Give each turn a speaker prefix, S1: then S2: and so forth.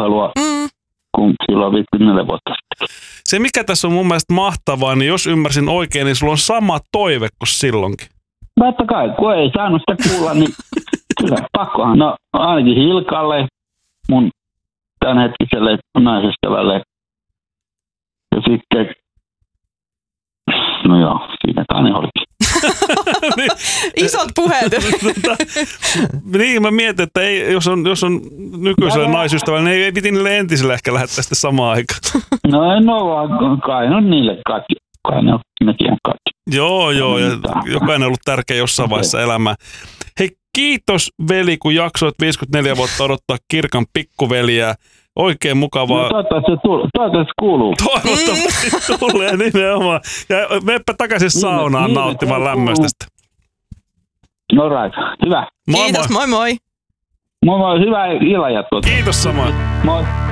S1: puhelua, kun silloin 54 vuotta sitten.
S2: Se, mikä tässä on mun mielestä mahtavaa, niin jos ymmärsin oikein, niin sulla on sama toive kuin silloinkin.
S1: Totta kai, kun ei saanut sitä kuulla, niin kyllä pakkohan. No ainakin Hilkalle, mun tämänhetkiselle naisystävälle. Ja sitten, no joo, siinä kai ne olikin.
S2: niin,
S3: Isot puheet.
S2: Niin, mä mietin, että ei, jos on nykyisellä naisystävällä, niin ei piti niille entisille ehkä lähettää sitä samaan aikaan.
S1: No en ole vaan, kai on niille kaikki. Kai ne on nekin kaikki.
S2: Joo, ja jokainen on ollut tärkeä jossain vaiheessa elämää. Hei, kiitos veli, kun jaksoit 54 vuotta odottaa Kirkan pikkuveliä. Oikein mukavaa.
S1: No toivottavasti kuuluu.
S2: Toivottavasti tulee nimenomaan. Ja meppä takaisin saunaan nauttimaan lämmöstä.
S1: No right, hyvä.
S3: Kiitos, moi moi.
S1: Moi moi, hyvää illanjatkoa.
S2: Kiitos samoin.
S1: Moi.